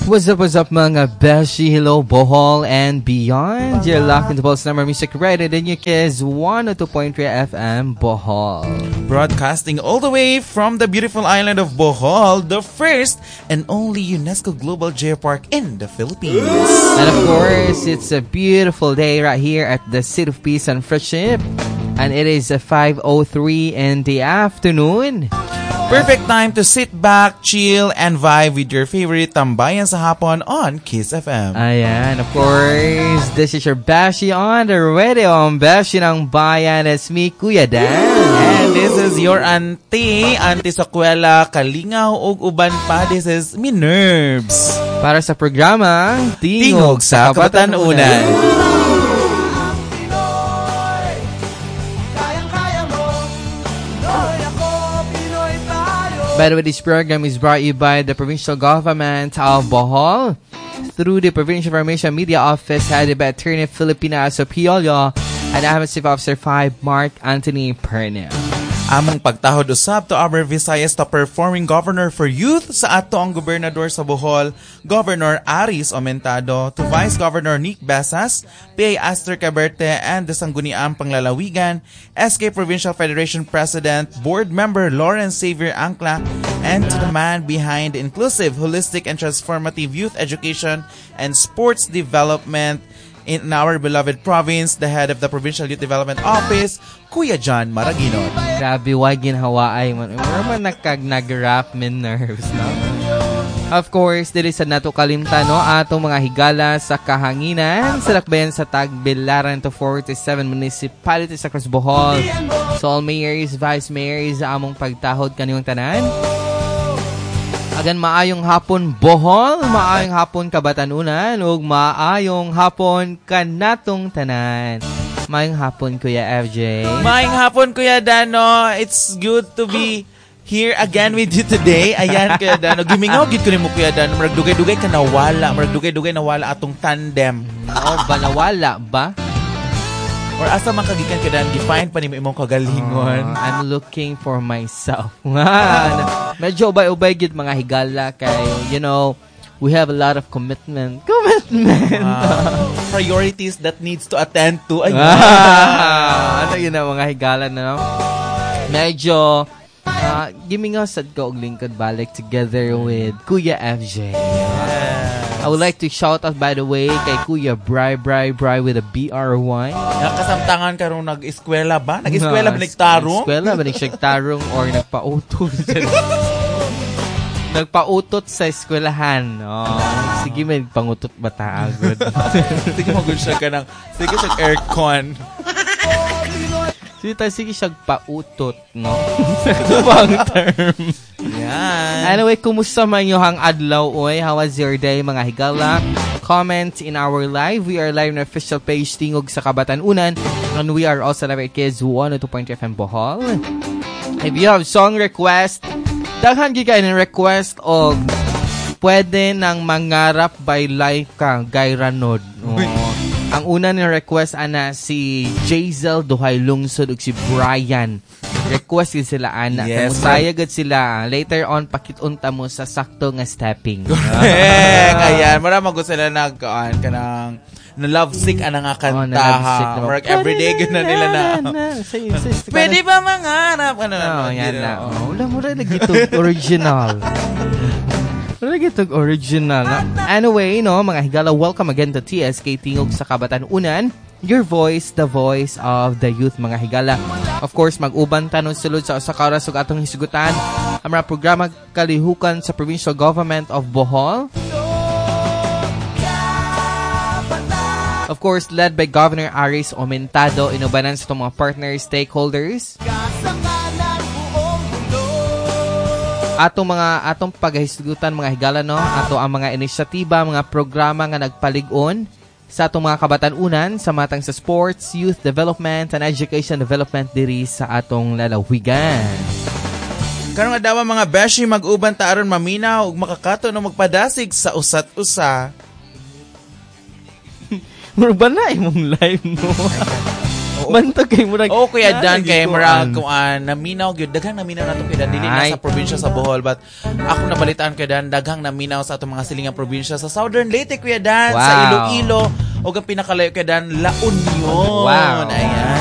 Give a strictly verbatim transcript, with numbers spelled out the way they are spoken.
What's up, what's up mga Beshi, hello Bohol and beyond. You're locked into Pulse Number Music Radio in your kids one oh two point three F M Bohol. Broadcasting all the way from the beautiful island of Bohol, the first and only UNESCO Global Geopark in the Philippines. And of course, it's a beautiful day right here at the City of Peace and Friendship. And it is five oh three in the afternoon. Perfect time to sit back, chill, and vibe with your favorite Tambayan sa Hapon on Kiss F M. Ayan, of course, this is your Beshi on the radio on Beshi ng Bayan. It's me, Kuya Dan. And this is your auntie, auntie sa kuwela, kalingaw ug uban pa. This is me Nerves. Para sa programa, Tingog sa Kabatanunan. By the way, this program is brought to you by the Provincial Government of Bohol through the Provincial Information Media Office headed by Attorney Filipina Asopiolio and Ahmed Chief Officer five Mark Anthony Pernia. Among pagtahod usab to our Visayas top performing governor for youth sa ato ang gobernador sa Bohol, Governor Aris Omentado, to Vice Governor Nick Besas, P A Aster Caberte, and the Sangguniang Panglalawigan, S K Provincial Federation President, Board Member Lawrence Xavier Ancla, and to the man behind inclusive, holistic, and transformative youth education and sports development in our beloved province, the head of the Provincial Youth Development Office, Kuya John Maraginon. Grabe, wag ginhawaay man. Mura man nakag nag-rap min Nerves, no? Of course, dili sa nato kalimtan, no, atong mga higala sa kahanginan sa lakbayan sa Tagbilaran to forty-seven municipalities across Bohol. So all mayors, vice mayors, among pagtahod kaniyong tanan. Agan maayong hapon Bohol, maayong hapon Kabatanunan, ug maayong hapon kanatong tanan. Maayong hapon Kuya F J. Maayong hapon Kuya Dano. It's good to be here again with you today. Ayan Kuya Dano. Gimingaw gid ko nimo Kuya Dano. Murag dugay-dugay ka nawala, murag dugay-dugay nawala atong tandem. Oh, ba nawala ba? Or asa man kagikan ka dan define pa nimo imong kagalingon. Uh, I'm looking for myself. Medyo ubay-ubay gid mga higala kay, you know, we have a lot of commitment. Commitment. Uh, priorities that needs to attend to. Ay, ah, ano yun na mga higala na, no? Medyo uh, giving us at go og lingkod balik together with Kuya F J. Yes. I would like to shout out, by the way, kay Kuya Bri Bri Bri with a B R Y. Nakasamtangan karong nag-eskwela ba? Nag-eskwela ba nagtarong? Nag-eskwela ba nagtarong or nagpa-utot? Nagpa-utot sa eskwelahan. Oh, sige, may pangutot ba taagod? Sige, magod siya ka ng, sige siya aircon. Sige tayo, sige siya pa-utot, no? Ito bang term? Yan. Anyway, kumusta man yung hang adlaw, oy? How was your day, mga higala? Comment in our live. We are live on official page Tingog sa Kabatanunan. And we are also live at Kids one oh two point three F M Bohol. If you have song request, daghan gigay ng request o pwede nang mangarap by live ka, gay ranod. Oh. Ang una ni request ana si Jazel Duhay Lungsod ug si Brian. Request gid sila ana. Yes, Musayagad sila. Later on pakitunta mo sa sakto nga stepping. Correct. Ayan, marami gusto sila nagkaan kanang na love sick ana nga kanta. Oh, na Mark everyday gid na nila na. Pwede ba mangarap ano na? Oh, yan na. Oh, wala mo rin lagi original. Lagi itong original. No? Anyway, no, mga higala, welcome again to T S K Tingog sa Kabatanunan. Your voice, the voice of the youth, mga higala. Of course, mag-uban tanong sulod sa usakaras ug atong hisugutan ang mga programa kalihukan sa Provincial Government of Bohol. Of course, led by Governor Aris Omentado, inubanan sa itong mga partners, stakeholders. Atong mga atong paghisgutan mga higala, no, ato ang mga inisyatiba, mga programa nga nagpalig-on sa atong mga kabatanunan sa matang sa sports, youth development and education development diri sa atong lalawigan. Karong adlaw mga beshi, mag-uban ta aron maminaw ug makakato no magpadasig sa usat-usa. Mura ba na imong live mo? Bantog kay murag. Oo, Kuya Dan, kay murag Nalagikuan. kung ah, naminaw gyud daghang naminaw nato Kuya Dan dili na Ay. sa probinsya sa Bohol, but ako nabalitaan Kuya Dan daghang naminaw sa atong mga silingang probinsya sa Southern Leyte Kuya Dan, sa Wow. Iloilo, o ang pinakalayo Kuya Dan, La Union. Wow. Ayan.